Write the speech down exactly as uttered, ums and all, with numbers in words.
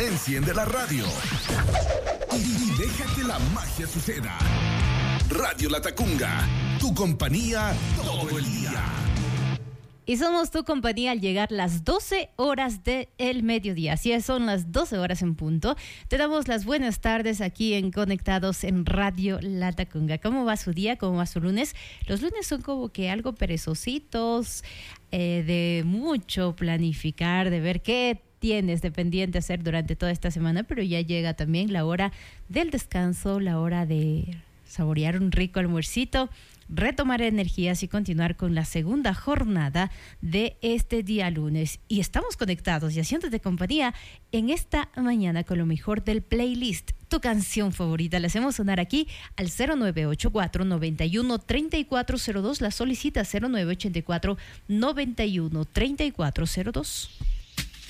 Enciende la radio y deja que la magia suceda. Radio Latacunga, tu compañía todo el día. Y somos tu compañía al llegar las doce horas del mediodía. Así es, son las doce horas en punto. Te damos las buenas tardes aquí en Conectados en Radio Latacunga. ¿Cómo va su día? ¿Cómo va su lunes? Los lunes son como que algo perezositos, eh, de mucho planificar, de ver qué tienes de pendiente hacer durante toda esta semana, pero ya llega también la hora del descanso, la hora de saborear un rico almuercito, retomar energías y continuar con la segunda jornada de este día lunes. Y estamos conectados y haciéndote compañía en esta mañana con lo mejor del playlist. Tu canción favorita la hacemos sonar aquí al cero nueve ocho cuatro, noventa y uno, treinta y cuatro cero dos. La solicita cero nueve ocho cuatro, noventa y uno, treinta y cuatro cero dos.